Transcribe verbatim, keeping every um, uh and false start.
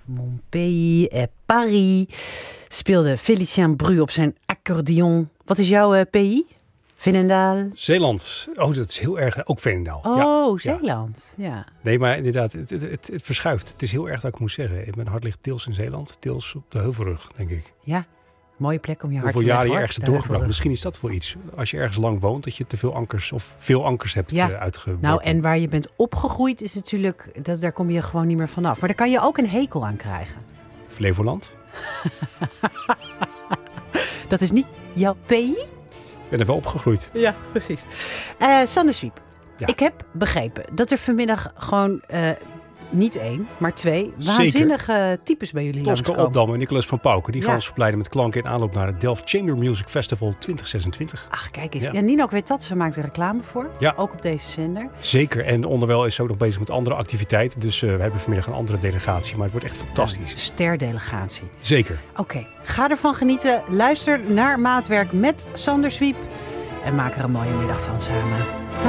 Mon pays est Paris. Speelde Félicien Bru op zijn accordeon. Wat is jouw uh, P I? Veenendaal? Zeeland. Oh, dat is heel erg. Ook Veenendaal. Oh, ja. Zeeland. Ja. Nee, maar inderdaad, het, het, het, het verschuift. Het is heel erg dat ik moet zeggen. Mijn hart ligt deels in Zeeland, deels op de Heuvelrug, denk ik. Ja, mooie plek om je hart Hoeveel te leggen. jaren je hoor. ergens hebt doorgebracht. Misschien is dat wel iets. Als je ergens lang woont, dat je te veel ankers of veel ankers hebt ja. uh, uitgeworpen. Nou, en waar je bent opgegroeid is natuurlijk, dat, daar kom je gewoon niet meer vanaf. Maar daar kan je ook een hekel aan krijgen. Flevoland. Dat is niet jouw P I? Ik ben er wel opgegroeid. Ja, precies. Uh, Sander Swiep, Ja. ik heb begrepen dat er vanmiddag gewoon uh, niet één, maar twee waanzinnige Zeker. types bij jullie Tosca langskomen. Opdam en Nicolas van Pauken. Die Ja. gaan ons verleiden met klanken in aanloop naar het Delft Chamber Music Festival twintig zesentwintig. Ach, kijk eens. Ja. Ja, Nino, ik weet dat. Ze maakt er reclame voor. Ja. Ook op deze zender. Zeker. En onderwijl is ze ook nog bezig met andere activiteiten. Dus uh, we hebben vanmiddag een andere delegatie. Maar het wordt echt fantastisch. Ja, sterdelegatie. Zeker. Oké, okay. Ga ervan genieten. Luister naar Maatwerk met Sander Swiep. En maak er een mooie middag van samen.